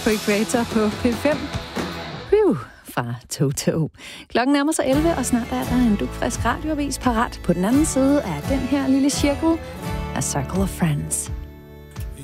på Equator på P5. Fra Toto. Klokken nærmer sig 11, og snart er der en dugfrisk radioavis parat på den anden side af den her lille cirkel. A Circle of Friends.